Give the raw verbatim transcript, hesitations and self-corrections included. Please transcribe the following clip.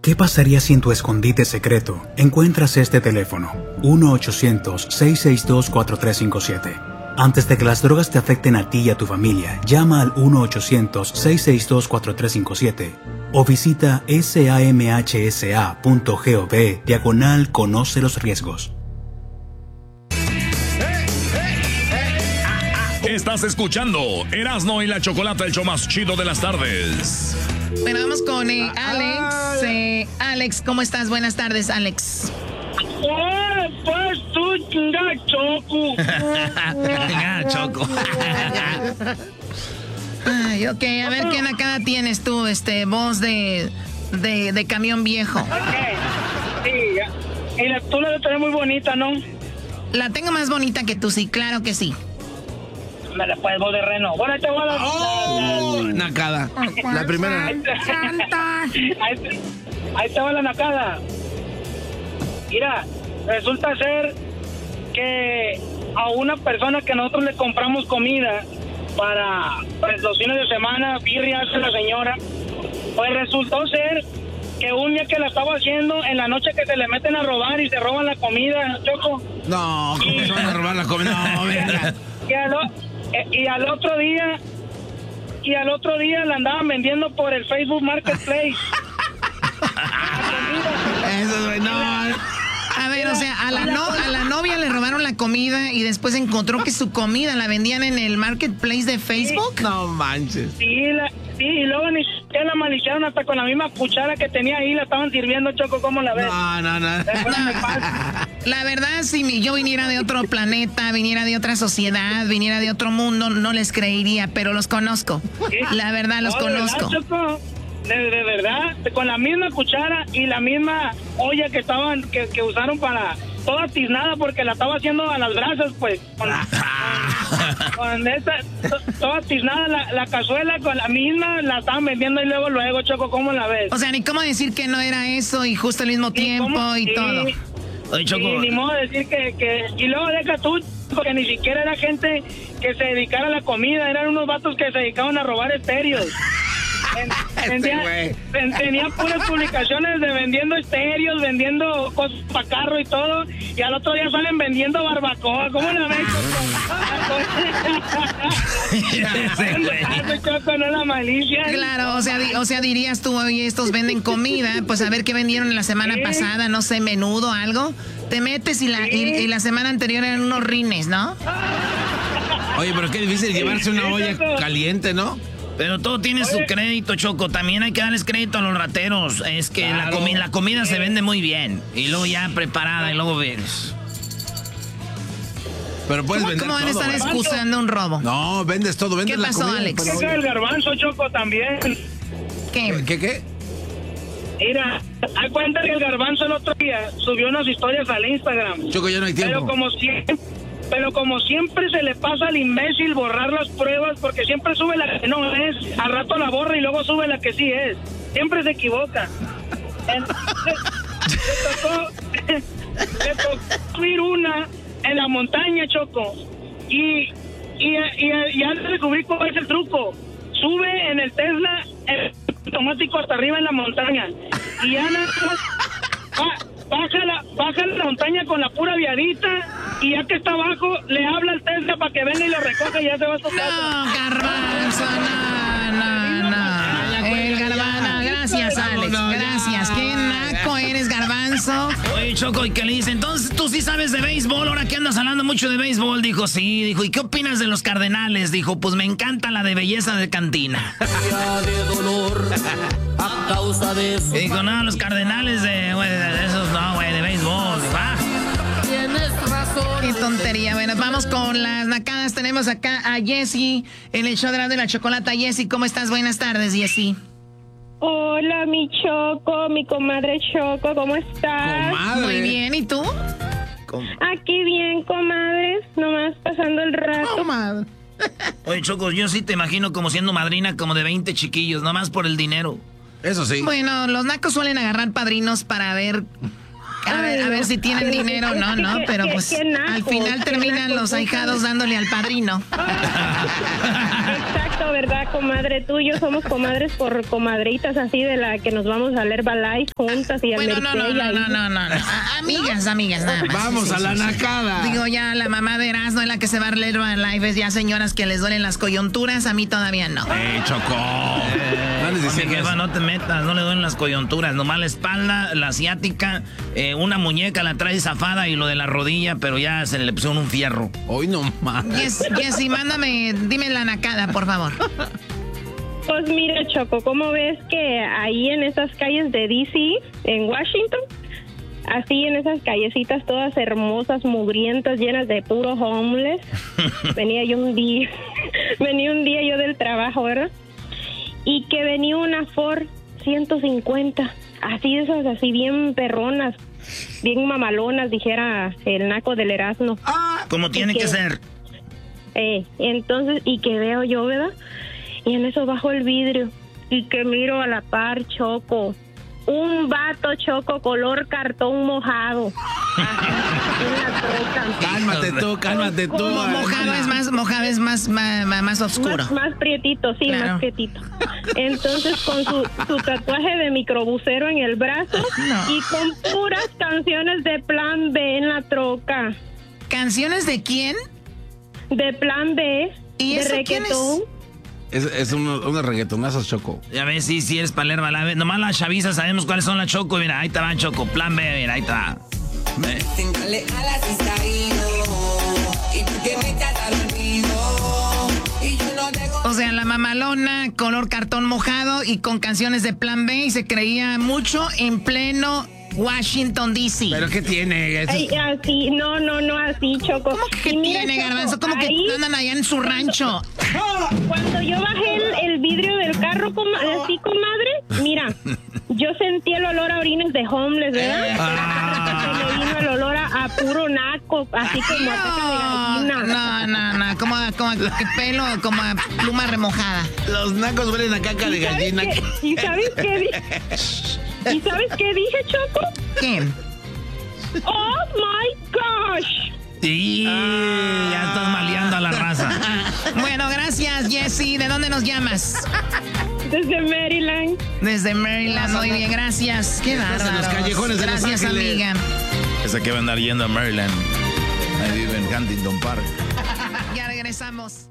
¿Qué pasaría si en tu escondite secreto encuentras este teléfono? uno ochocientos, seiscientos sesenta y dos, cuatro tres cinco siete. Antes de que las drogas te afecten a ti y a tu familia, llama al uno ochocientos, seiscientos sesenta y dos, cuatro tres cinco siete o visita samhsa.gov diagonal conoce los riesgos. Estás escuchando Erasmo y la Chocolata, el show más chido de las tardes. Bueno, vamos con eh, Alex. Eh, Alex, ¿cómo estás? Buenas tardes, Alex. ¡Oh, pues tú, chinga, Choco! Chinga, Choco. Ay, ok, a ver, ¿qué nacada tienes tú, este, voz de, de, de camión viejo? Okay. Sí, ya. Y la, tú la debes tener muy bonita, ¿no? La tengo más bonita que tú, sí, claro que sí. Me la puedes, voz de reno. Bueno, ahí te voy a dar... ¡Oh! Nacada. La primera. Ahí te, ahí, te, ahí te va la nacada. Mira, resulta ser que a una persona que nosotros le compramos comida para pues, los fines de semana, birrias a la señora, pues resultó ser que un día que la estaba haciendo, en la noche que se le meten a robar y se roban la comida, Choco. No, ¿cómo se van a robar la comida? No, venga. Y al, y al otro día, y al otro día la andaban vendiendo por el Facebook Marketplace. Eso es no. A ver, o sea, a la, no, a la novia le robaron la comida y después encontró que su comida la vendían en el Marketplace de Facebook. Sí. No manches. Sí, la, sí, y luego ni siquiera la maliciaron hasta con la misma cuchara que tenía ahí, la estaban sirviendo, Choco, ¿cómo la ves? No, no, no. no la verdad, si yo viniera de otro planeta, viniera de otra sociedad, viniera de otro mundo, no les creería, pero los conozco. ¿Sí? La verdad, los no, conozco. De verdad, Choco, de, de verdad, con la misma cuchara y la misma olla que estaban, que, que usaron para... toda tiznada porque la estaba haciendo a las brasas, pues. Con, con, con esa, to, toda tiznada la, la cazuela con la misma, la estaban vendiendo y luego, luego, Choco, ¿cómo la ves? O sea, ni cómo decir que no era eso y justo al mismo ni tiempo cómo, y sí, todo. Oye, Choco. Y ni modo decir que, que... Y luego deja tú, porque ni siquiera era gente que se dedicara a la comida, eran unos vatos que se dedicaban a robar estéreos. Vendía, tenía puras publicaciones de vendiendo estéreos, vendiendo cosas para carro y todo, y al otro día salen vendiendo barbacoa. ¿Cómo la ven? Choco, no la malicia. Claro, o sea, di, o sea, dirías tú, oye, estos venden comida, pues a ver qué vendieron en la semana ¿Sí? pasada, no sé, menudo, algo. Te metes y la, ¿Sí? y, y la semana anterior eran unos rines, ¿no? Oye, pero qué difícil llevarse una olla caliente, ¿no? Pero todo tiene su crédito, Choco. También hay que darles crédito a los rateros. Es que claro. la, comi la comida se vende muy bien. Y luego ya preparada y luego ves. Pero puedes ¿Cómo, vender ¿Cómo van a todo, estar ¿verdad? excusando un robo? No, vendes todo, vendes ¿Qué la pasó, comida. Alex? Es el garbanzo, Choco, también. ¿Qué? ¿Qué, qué? Mira, hay cuenta que el garbanzo el otro día subió unas historias al Instagram. Choco, ya no hay tiempo. Pero como siempre... Pero como siempre se le pasa al imbécil borrar las pruebas, porque siempre sube la que no es, al rato la borra y luego sube la que sí es. Siempre se equivoca. Entonces, le tocó, le tocó subir una en la montaña, Choco. Y, y, y, y antes de descubrir cuál es el truco. Sube en el Tesla el automático hasta arriba en la montaña. Y ya nada más... Baja la, baja la montaña con la pura viadita y ya que está abajo, le habla al Tesla para que venga y lo recoja y ya se va a su casa. No, garbanzo, no, no, no. El garbanzo, gracias, Alex, gracias. Qué naco eres, garbanzo. Oye, Choco, ¿y qué le dice? Entonces, ¿tú sí sabes de béisbol? Ahora que andas hablando mucho de béisbol. Dijo, sí. Dijo, ¿y qué opinas de los Cardenales? Dijo, pues me encanta la de belleza de cantina. de dolor a causa de eso. Dijo, no, los Cardenales de, güey, de esos no, güey, de béisbol. Va. Tienes razón. Qué tontería. Bueno, vamos con las nacadas. Tenemos acá a Jessie en el show de la, de la chocolata. Jessie, ¿cómo estás? Buenas tardes, Jessie. Hola, mi Choco, mi comadre Choco, ¿cómo estás? Comadre. Muy bien, ¿y tú? Com Aquí bien, comadres, nomás pasando el rato. Comadre. Oye, Choco, yo sí te imagino como siendo madrina como de veinte chiquillos, nomás por el dinero. Eso sí. Bueno, los nacos suelen agarrar padrino para ver... A ver, a ver si tienen dinero, no, no, pero pues al final terminan los ahijados dándole al padrino. Exacto, ¿verdad, comadre? Tú y yo somos comadres por comadritas así de la que nos vamos a leer Balay juntas y al Bueno, no, no, no, no, no, no, no. A- Amigas, amigas, nada más. Vamos Sí, a sí, la sí, sí. nacada. Digo, ya la mamá de Erasmo es la que se va a leer Live. Es ya señoras que les duelen las coyunturas, a mí todavía no. ¡Eh, Choco! No les Oye, diciendo jefa, eso. no te metas, no le duelen las coyunturas, nomás la espalda, la asiática, eh, una muñeca la trae zafada y lo de la rodilla, pero ya se le pusieron un fierro. Hoy no más. Yes, Jessy, mándame, dime la nacada, por favor. Pues mira, Choco, ¿cómo ves que ahí en esas calles de D C, en Washington, así en esas callecitas todas hermosas, mugrientas, llenas de puro homeless, venía yo un día, venía un día yo del trabajo, ¿verdad? Y que venía una Ford ciento cincuenta, así de esas, así bien perronas, bien mamalonas, dijera el naco del Erasmo. Como tiene ¿Y que qué? ser. Eh, entonces, y que veo yo, ¿verdad? Y en eso bajo el vidrio y que miro a la par, Choco, un vato, Choco, color cartón mojado. Ajá, en la troca. Cálmate tú, cálmate tú. Mo- mojado es más, mojado es más, más, más, más oscuro. Más, más prietito, sí, Claro. más prietito. Entonces, con su, su tatuaje de microbusero en el brazo y con puras canciones de Plan B en la troca. ¿Canciones de quién? De Plan B, ¿Y de eso quién es? reggaetón. Es, es uno- unos reggaetonazos, Choco. Ya ves, sí, sí, eres palerma. La, nomás las chavizas sabemos cuáles son las Choco. Mira, ahí te van, Choco. Plan B, mira, ahí te va. Eh. Téngale alas y saído, y tú que me echas al olvido, y yo no tengo... O sea, la mamalona, color cartón mojado y con canciones de Plan B y se creía mucho en pleno Washington, D C. ¿Pero qué tiene? Eso Ay, es- así, no, no, no, así, Choco. ¿Cómo que Y mira, tiene, Choco, Garbanzo? ¿Cómo que ahí, andan allá en su rancho? cuando yo bajé el, el vidrio del carro, coma- así, comadre, mira, yo sentí el olor a orines de homeless, ¿verdad? Ah. Se me vino el olor a, a puro naco, así como a caca de gallina. No, no, no, como, como qué pelo, como a pluma remojada. Los nacos huelen a caca de ¿Y sabes gallina. qué? ¿Y sabes qué dije? ¿Y sabes qué dije, Choco? ¿Qué? ¡Oh, my gosh! Sí, ya estás maleando a la raza. Bueno, gracias, Jessy. ¿De dónde nos llamas? Desde Maryland. Desde Maryland, muy bien, gracias. Qué Estás en los bárbaro. callejones de Los Gracias, Ángeles. amiga. Ese que va a andar yendo a Maryland. Ahí vive en Huntington Park. Ya regresamos.